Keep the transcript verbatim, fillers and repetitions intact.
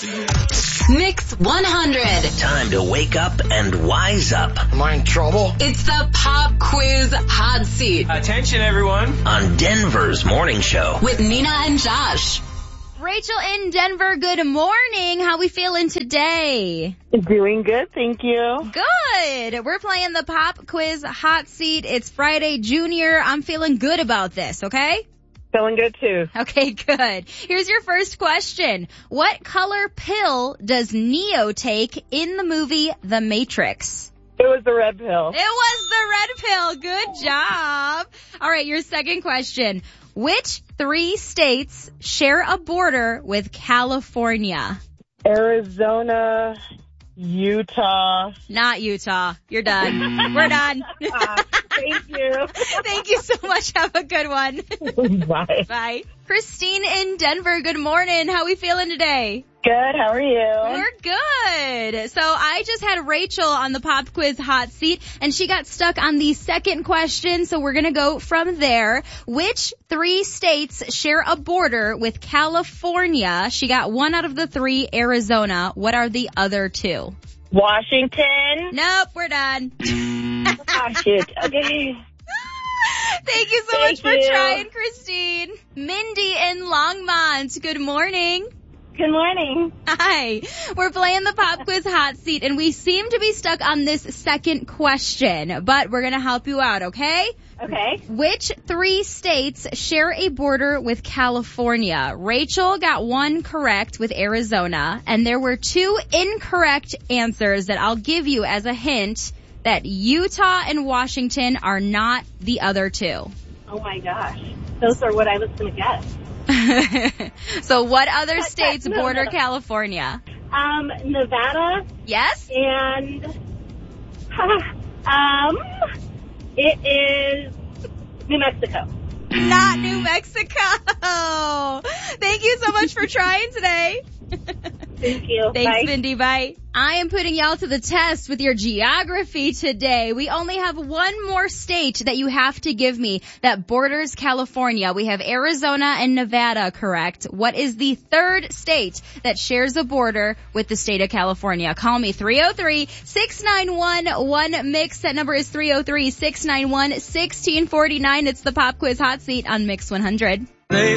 Mix one hundred. Time to wake up and wise up. Am I in trouble? It's the Pop Quiz Hot Seat Attention, everyone. On Denver's morning show. with Nina and Josh. Rachel in Denver, good morning. How we feeling today? Doing good, thank you. Good. We're playing the Pop Quiz Hot Seat. It's Friday, Junior. I'm feeling good about this, okay? Feeling good too. Okay, good. Here's your first question. What color pill does Neo take in the movie The Matrix? It was the red pill. It was the red pill. Good job. All right, your second question. Which three states share a border with California? Arizona, Utah. Not Utah. You're done. We're done. Uh, thank you. Thank you so much. Have a good one. Bye. Bye. Christine in Denver, good morning. How we feeling today? Good, how are you? We're good. So I just had Rachel on the Pop Quiz Hot Seat, and she got stuck on the second question, so we're going to go from there. Which three states share a border with California? She got one out of the three, Arizona. What are the other two? Washington. Nope, we're done. Ah, shit. Okay. Thank you so Thank much for you. trying, Christine. Mindy in Longmont, good morning. Good morning. Hi. We're playing the Pop Quiz Hot Seat, and we seem to be stuck on this second question, but we're going to help you out, okay? Okay. Which three states share a border with California? Rachel got one correct with Arizona, and there were two incorrect answers that I'll give you as a hint that Utah and Washington are not the other two. Oh my gosh. Those are what I was going to guess. So what other states No, no, border no. California? Um, Nevada Yes? and, um, it is New Mexico. Not New Mexico. Thank you so much for trying today. Thank you. Thanks, Bye. Mindy. Bye. I am putting y'all to the test with your geography today. We only have one more state that you have to give me that borders California. We have Arizona and Nevada, correct? What is the third state that shares a border with the state of California? Call me three oh three, six nine one, one mix. That number is three oh three, six nine one, one six four nine. It's the Pop Quiz Hot Seat on Mix one hundred.